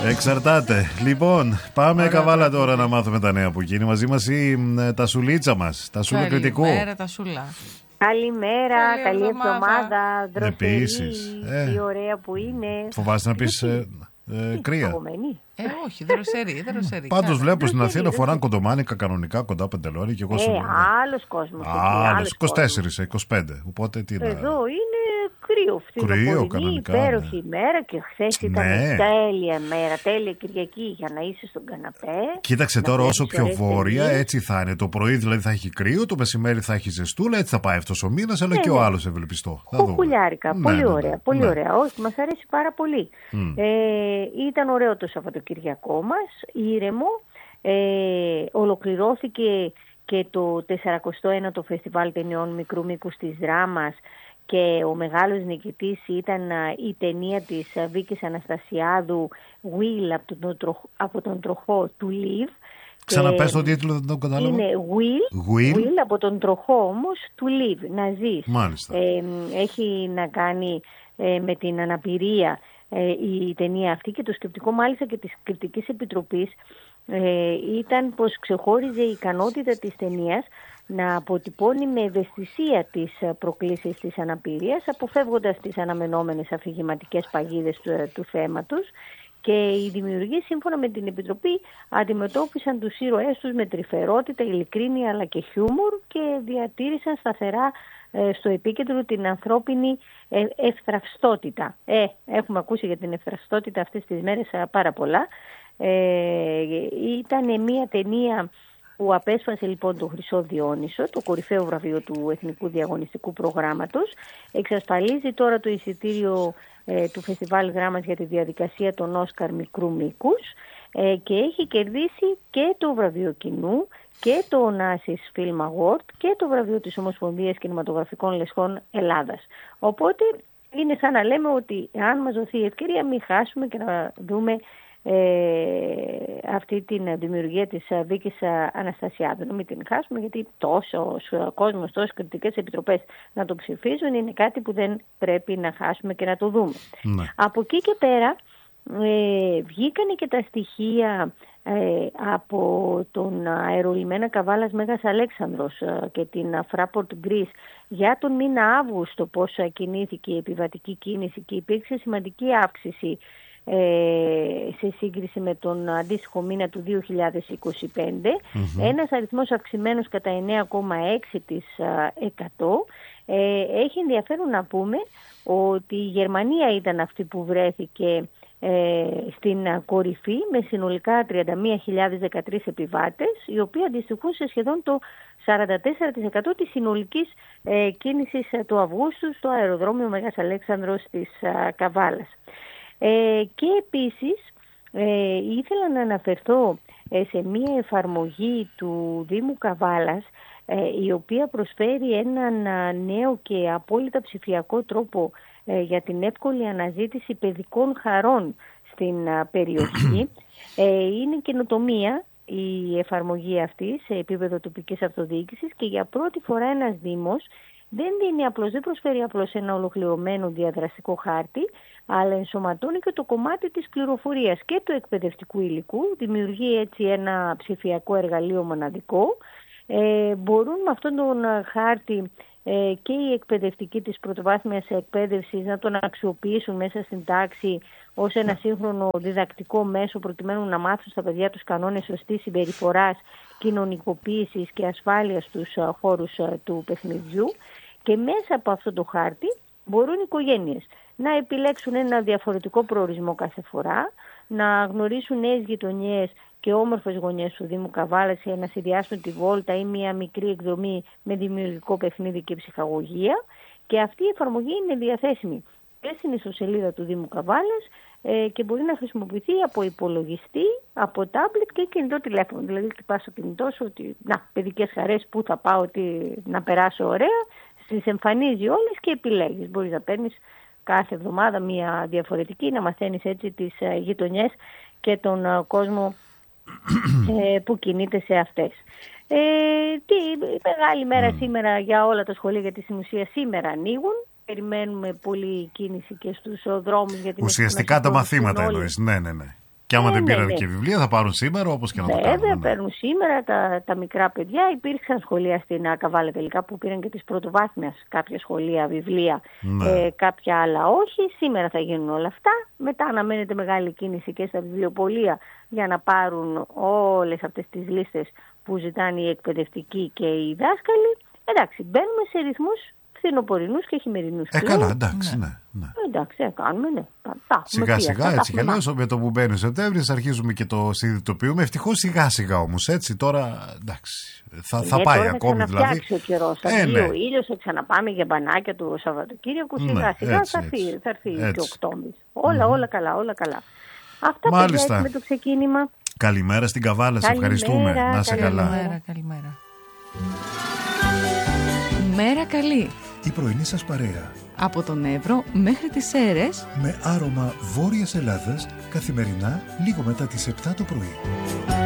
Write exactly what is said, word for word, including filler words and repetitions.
Εξαρτάται. Λοιπόν, πάμε Καβάλα τώρα να μάθουμε τα νέα που γίνει. Μαζί μας η Τασουλίτσα μας, Τασούλα Κρητικού. Καλημέρα, Τασούλα. Καλημέρα, καλή, καλή εβδομάδα. Επίσης. Τι ωραία που είναι. Φοβάσαι να πεις ε, ε, κρύα. Ε, όχι, δροσερή, δροσερή. Πάντως βλέπω στην Αθήνα φοράνε κοντομάνικα κανονικά, κοντά πεντελώρια και εγώ σου λέω. Ε, άλλος κόσμος. Άλλος, είκοσι τέσσερα, είκοσι πέντε. Οπότε τι να... Εδώ είναι κρύο. Κρύο κανονικά. Υπέροχη ναι. ημέρα και χθες ήταν ναι. τέλεια μέρα, τέλεια Κυριακή για να είσαι στον καναπέ. Κοίταξε τώρα όσο πιο βόρεια έτσι θα είναι. Το πρωί δηλαδή θα έχει κρύο, το μεσημέρι θα έχει ζεστούλα, έτσι θα πάει αυτός ο μήνας, αλλά ναι, και ο άλλος ευελπιστό. Κουκουλιάρικα, πολύ ναι, ωραία, ναι, πολύ ναι. ωραία. Όχι, μας αρέσει πάρα πολύ. Mm. Ε, ήταν ωραίο το Σαββατοκυριακό μας, ήρεμο, ε, ολοκληρώθηκε και το τεσσαρακοστό ένατο Φεστιβάλ Ταινιών Μικρού Μήκους της Δράμας και ο μεγάλος νικητής ήταν η ταινία της Βίκης Αναστασιάδου Will από τον, τροχ, από τον τροχό του Live. Ξαναπες τον τίτλο, δεν τον κατάλαβα. Είναι Will, Will. Will από τον τροχό όμως του Live, να ζεις. Μάλιστα. Ε, έχει να κάνει ε, με την αναπηρία ε, η ταινία αυτή και το σκεπτικό μάλιστα και της Κριτικής Επιτροπής ε, ήταν πως ξεχώριζε η ικανότητα της ταινίας να αποτυπώνει με ευαισθησία τις προκλήσεις της αναπηρίας, αποφεύγοντας τις αναμενόμενες αφηγηματικές παγίδες του, του θέματος, και οι δημιουργοί σύμφωνα με την Επιτροπή αντιμετώπισαν τους ήρωές τους με τρυφερότητα, ειλικρίνεια αλλά και χιούμορ και διατήρησαν σταθερά ε, στο επίκεντρο την ανθρώπινη ε, ευθραυστότητα. Ε, έχουμε ακούσει για την ευθραυστότητα αυτές τις μέρες πάρα πολλά. Ε, ήταν μια ταινία που απέσπασε λοιπόν το Χρυσό Διόνυσο, το κορυφαίο βραβείο του Εθνικού Διαγωνιστικού Προγράμματος. Εξασφαλίζει τώρα το εισιτήριο ε, του Φεστιβάλ Δράμας για τη διαδικασία των Όσκαρ Μικρού Μήκους ε, και έχει κερδίσει και το βραβείο κοινού και το Onassis Film Award και το βραβείο της Ομοσπονδίας Κινηματογραφικών Λεσχών Ελλάδας. Οπότε είναι σαν να λέμε ότι αν μας δοθεί η ευκαιρία μην χάσουμε και να δούμε Ε, αυτή την δημιουργία της Βίκης Αναστασιάδου. Να μην την χάσουμε γιατί τόσος κόσμος, τόσες κριτικές επιτροπές να το ψηφίζουν είναι κάτι που δεν πρέπει να χάσουμε και να το δούμε. Ναι. Από εκεί και πέρα ε, βγήκανε και τα στοιχεία ε, από τον αερολιμένα Καβάλας Μέγας Αλέξανδρος ε, και την Fraport Greece για τον μήνα Αύγουστο πώς κινήθηκε η επιβατική κίνηση και υπήρξε σημαντική αύξηση σε σύγκριση με τον αντίστοιχο μήνα του δύο χιλιάδες είκοσι πέντε, mm-hmm. ένας αριθμός αυξημένος κατά εννέα κόμμα έξι τοις εκατό. Ε, έχει ενδιαφέρον να πούμε ότι η Γερμανία ήταν αυτή που βρέθηκε ε, στην κορυφή με συνολικά τριάντα μία χιλιάδες δεκατρείς επιβάτες, οι οποίοι αντιστοιχούν σε σχεδόν το σαράντα τέσσερα τοις εκατό της συνολικής ε, κίνησης του Αυγούστου στο αεροδρόμιο Μέγας Αλέξανδρος της ε, Καβάλας. Ε, και επίσης ε, ήθελα να αναφερθώ ε, σε μία εφαρμογή του Δήμου Καβάλας ε, η οποία προσφέρει έναν νέο και απόλυτα ψηφιακό τρόπο ε, για την εύκολη αναζήτηση παιδικών χαρών στην α, περιοχή. Ε, είναι καινοτομία η εφαρμογή αυτή σε επίπεδο τοπικής αυτοδιοίκησης και για πρώτη φορά ένας Δήμος δεν δίνει απλώς, δεν προσφέρει απλώς ένα ολοκληρωμένο διαδραστικό χάρτη, αλλά ενσωματώνει και το κομμάτι της πληροφορίας και του εκπαιδευτικού υλικού, δημιουργεί έτσι ένα ψηφιακό εργαλείο μοναδικό. Ε, μπορούν με αυτόν τον χάρτη ε, και οι εκπαιδευτικοί της πρωτοβάθμιας εκπαίδευσης να τον αξιοποιήσουν μέσα στην τάξη ως ένα σύγχρονο διδακτικό μέσο προκειμένου να μάθουν στα παιδιά τους κανόνες σωστής συμπεριφοράς, κοινωνικοποίησης και ασφάλειας στους χώρους του παιχνιδιού. Και μέσα από αυτό το χάρτη μπορούν οι οικογένειες να επιλέξουν ένα διαφορετικό προορισμό κάθε φορά, να γνωρίσουν νέες γειτονιές και όμορφες γωνιές του Δήμου Καβάλας για να συνδυάσουν τη βόλτα ή μια μικρή εκδρομή με δημιουργικό παιχνίδι και ψυχαγωγία. Και αυτή η εφαρμογή είναι διαθέσιμη και στην ιστοσελίδα του Δήμου Καβάλας ε, και μπορεί να χρησιμοποιηθεί από υπολογιστή, από τάμπλετ και κινητό τηλέφωνο. Δηλαδή πας στο κινητό σου ότι να, παιδικές χαρές, πού θα πάω, τι, να περάσω ωραία, στις εμφανίζει όλες και επιλέγεις. Μπορείς να παίρνεις κάθε εβδομάδα μία διαφορετική, να μαθαίνεις έτσι τις uh, γειτονιές και τον uh, κόσμο ε, που κινείται σε αυτές. Ε, τι, μεγάλη μέρα mm. σήμερα για όλα τα σχολεία, γιατί στην ουσία σήμερα ανοίγουν. Περιμένουμε πολύ κίνηση και στους δρόμους. Γιατί ουσιαστικά τα μαθήματα εννοείς, ναι, ναι, ναι. Και άμα ε, δεν πήραν ναι, και ναι. βιβλία, θα πάρουν σήμερα, όπως και να το κάνουν. Βέβαια, Ναι. παίρνουν σήμερα τα, τα μικρά παιδιά. Υπήρξαν σχολεία στην Καβάλα τελικά που πήραν και τις πρωτοβάθμιας κάποια σχολεία, βιβλία, Ναι. ε, κάποια άλλα όχι. Σήμερα θα γίνουν όλα αυτά. Μετά αναμένεται μεγάλη κίνηση και στα βιβλιοπωλεία για να πάρουν όλες αυτές τις λίστες που ζητάνε οι εκπαιδευτικοί και οι δάσκαλοι. Εντάξει, μπαίνουμε σε ρυθμούς φθινοπορεινούς και χειμερινούς. Ε, καλά, εντάξει, ναι. ναι. Εντάξει, ε, κάνουμε, ναι. Τα, Σιγά σιγά, έτσι κι αλλιώς. αλλιώς, με το που μπαίνει ο Σεπτέμβρης αρχίζουμε και το συνειδητοποιούμε. Ευτυχώς σιγά σιγά όμως, έτσι τώρα εντάξει. Θα, θα Ναι, πάει τώρα ακόμη θα δηλαδή. ξαναφτιάξει ο καιρός, θα Ε, βγει ναι. ο ήλιος, θα ξαναπάμε για μπανάκια του Σαββατοκύριακου, Ναι, σιγά σιγά έτσι, θα έρθει, έτσι. θα έρθει και Έτσι. ο Οκτώβρης. Όλα, όλα καλά, όλα καλά. Αυτά Μάλιστα. παιδιά, έτσι με το ξεκίνημα. Καλημέρα στην Καβάλα, σε Καλημέρα, ευχαριστούμε. Να είσαι καλά. Καλημέρα, καλημέρα. Μέρα καλή. Η πρωινή σας παρέα. Από τον Εύρο μέχρι τις Σέρρες. Με άρωμα Βόρειας Ελλάδας καθημερινά λίγο μετά τις επτά το πρωί.